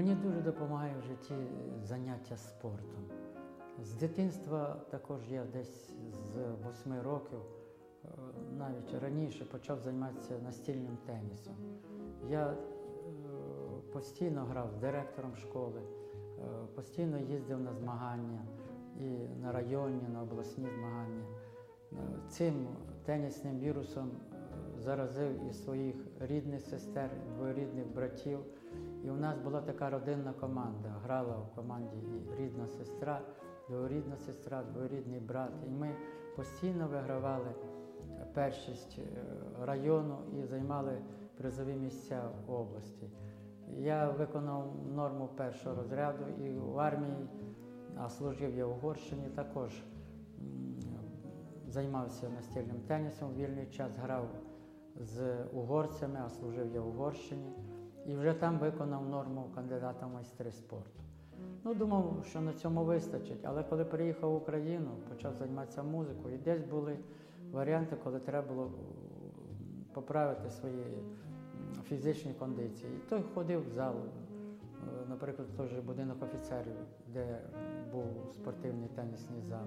Мені дуже допомагає в житті заняття спортом. З дитинства також я десь з 8 років, навіть раніше, почав займатися настільним тенісом. Я постійно грав з директором школи, постійно їздив на змагання, і на районні, на обласні змагання. Цим тенісним вірусом заразив і своїх рідних сестер, двоюрідних братів. І у нас була така родинна команда. Грала в команді і рідна сестра, двоюрідна сестра, двоюрідний брат. І ми постійно вигравали першість району і займали призові місця в області. Я виконав норму першого розряду і в армії, а служив я в Угорщині, також займався настільним тенісом, в вільний час грав з угорцями, а служив я в Угорщині. І вже там виконав норму кандидата в майстри спорту. Думав, що на цьому вистачить, але коли приїхав в Україну, почав займатися музикою, і десь були варіанти, коли треба було поправити свої фізичні кондиції. І той ходив в зал, наприклад, той же будинок офіцерів, де був спортивний тенісний зал,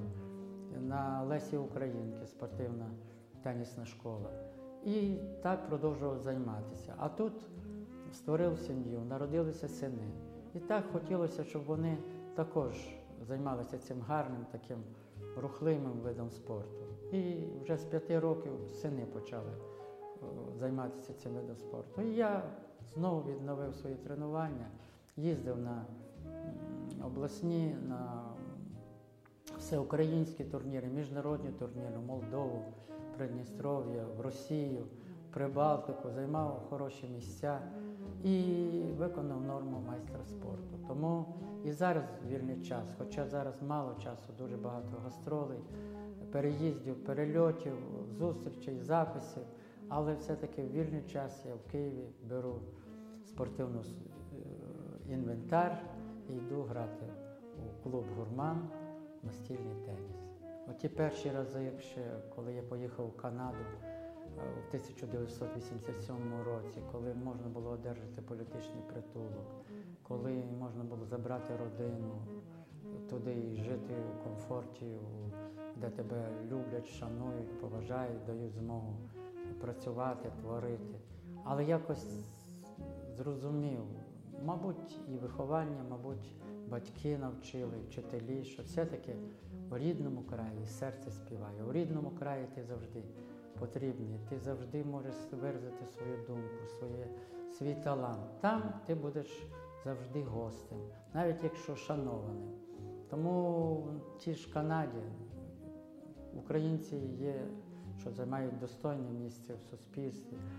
на Лесі Українки спортивна тенісна школа. І так продовжував займатися. А тут створив сім'ю, народилися сини. І так хотілося, щоб вони також займалися цим гарним, таким рухливим видом спорту. І вже з 5 років сини почали займатися цим видом спорту. І я знову відновив свої тренування, їздив на обласні, на всеукраїнські турніри, міжнародні турніри, в Молдову, Придністров'я, в Росію, Прибалтику, займав хороші місця і виконав норму майстра спорту. Тому і зараз вільний час, хоча зараз мало часу, дуже багато гастролей, переїздів, перельотів, зустрічей, записів, але все-таки в вільний час я в Києві беру спортивний інвентар і йду грати у клуб «Гурман» настільний теніс. Оті перші рази, коли я поїхав у Канаду, у 1987 році, коли можна було одержати політичний притулок, коли можна було забрати родину туди і жити в комфорті, де тебе люблять, шанують, поважають, дають змогу працювати, творити. Але якось зрозумів, мабуть, і виховання, мабуть, батьки навчили, вчителі, що все-таки у рідному краї серце співає, у рідному краї ти завжди потрібний, ти завжди можеш виразити свою думку, свій талант. Там ти будеш завжди гостем, навіть якщо шанованим. Тому в тій ж Канаді українці є, що займають достойне місце в суспільстві.